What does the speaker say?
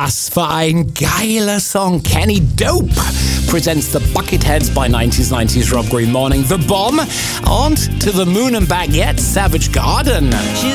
Was für ein geiler Song. Kenny Dope presents the Bucketheads by 90s Rob Green Morning, The Bomb, und To the Moon and Back Yet, Savage Garden.